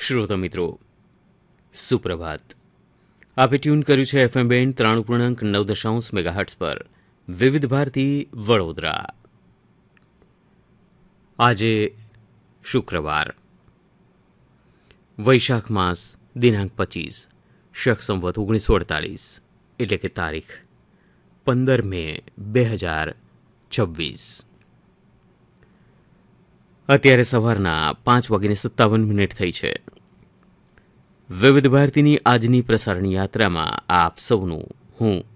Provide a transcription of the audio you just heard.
શ્રોતા મિત્રો, સુપ્રભાત. આપે ટ્યુન કર્યું છે એફએમ બેન્ડ 93.9 મેગાહર્ટ્ઝ પર વિવિધ ભારતી વડોદરા. આજે શુક્રવાર, વૈશાખ માસ, દિનાંક 25, શક સંવત 1948, એટલે કે તારીખ 15 મે 2026. અત્યારે સવારના 5:57 થઈ છે. વિવિધ ભારતીની આજની પ્રસારણ યાત્રામાં આપ સૌનું હું